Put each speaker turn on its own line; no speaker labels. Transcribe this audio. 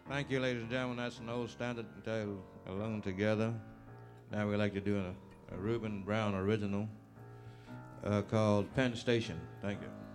Thank you, ladies and gentlemen. That's an old standard entitled Alone Together. Now we'd like to do a Reuben Brown original called Penn Station. Thank you.